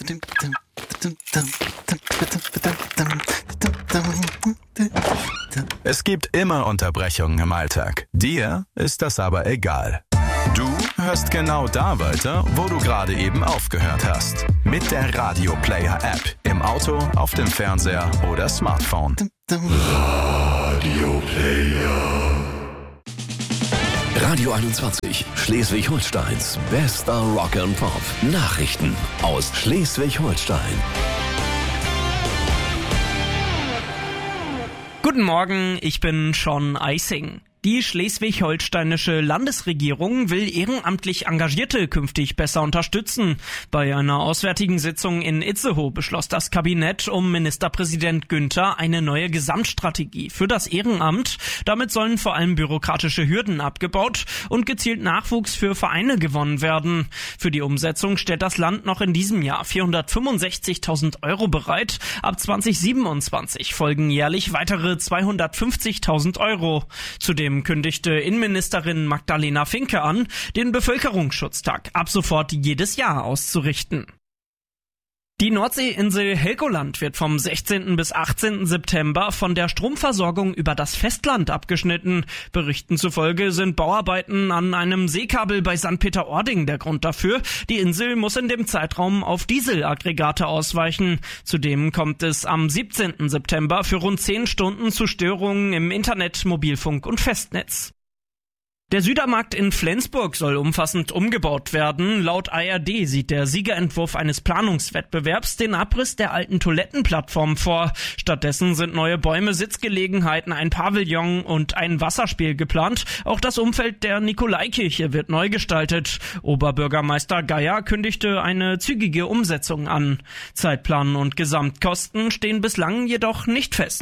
Es gibt immer Unterbrechungen im Alltag. Dir ist das aber egal. Du hörst genau da weiter, wo du gerade eben aufgehört hast. Mit der Radio Player App. Im Auto, auf dem Fernseher oder Smartphone. Radio Player. Radio 21, Schleswig-Holsteins bester Rock and Pop. Nachrichten aus Schleswig-Holstein. Guten Morgen, ich bin Sean Eising. Die schleswig-holsteinische Landesregierung will ehrenamtlich Engagierte künftig besser unterstützen. Bei einer auswärtigen Sitzung in Itzehoe beschloss das Kabinett um Ministerpräsident Günther eine neue Gesamtstrategie für das Ehrenamt. Damit sollen vor allem bürokratische Hürden abgebaut und gezielt Nachwuchs für Vereine gewonnen werden. Für die Umsetzung stellt das Land noch in diesem Jahr 465.000 € bereit. Ab 2027 folgen jährlich weitere 250.000 €. Zudem kündigte Innenministerin Magdalena Finke an, den Bevölkerungsschutztag ab sofort jedes Jahr auszurichten. Die Nordseeinsel Helgoland wird vom 16. bis 18. September von der Stromversorgung über das Festland abgeschnitten. Berichten zufolge sind Bauarbeiten an einem Seekabel bei St. Peter-Ording der Grund dafür. Die Insel muss in dem Zeitraum auf Dieselaggregate ausweichen. Zudem kommt es am 17. September für rund 10 Stunden zu Störungen im Internet, Mobilfunk und Festnetz. Der Südermarkt in Flensburg soll umfassend umgebaut werden. Laut ARD sieht der Siegerentwurf eines Planungswettbewerbs den Abriss der alten Toilettenplattform vor. Stattdessen sind neue Bäume, Sitzgelegenheiten, ein Pavillon und ein Wasserspiel geplant. Auch das Umfeld der Nikolaikirche wird neu gestaltet. Oberbürgermeister Geier kündigte eine zügige Umsetzung an. Zeitplan und Gesamtkosten stehen bislang jedoch nicht fest.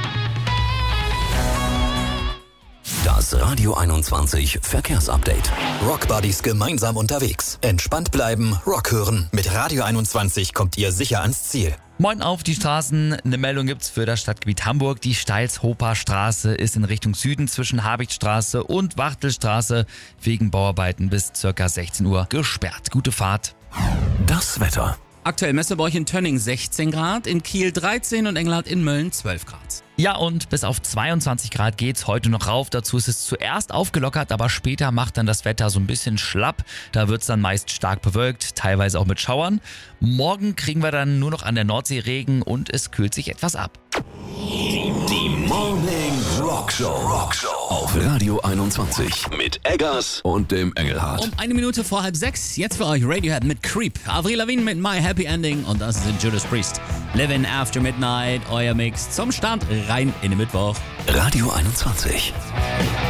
Das Radio 21 Verkehrsupdate. Rockbuddies gemeinsam unterwegs. Entspannt bleiben, Rock hören. Mit Radio 21 kommt ihr sicher ans Ziel. Moin auf die Straßen. Eine Meldung gibt's für das Stadtgebiet Hamburg. Die Steilshofer Straße ist in Richtung Süden zwischen Habichtstraße und Wachtelstraße wegen Bauarbeiten bis ca. 16 Uhr gesperrt. Gute Fahrt. Das Wetter. Aktuell messen bei euch in Tönning 16 Grad, in Kiel 13 und Engelhardt in Mölln 12 Grad. Ja, und bis auf 22 Grad geht's heute noch rauf. Dazu ist es zuerst aufgelockert, aber später macht dann das Wetter so ein bisschen schlapp. Da wird's dann meist stark bewölkt, teilweise auch mit Schauern. Morgen kriegen wir dann nur noch an der Nordsee Regen und es kühlt sich etwas ab. Die Morning Rock Show auf Radio 21 mit Eggers und dem Engelhardt. Um 1 Minute vor 5:30, jetzt für euch Radiohead mit Creep, Avril Lavigne mit My Happy Ending und das sind Judas Priest. Living After Midnight, euer Mix zum Start rein in den Mittwoch. Radio 21.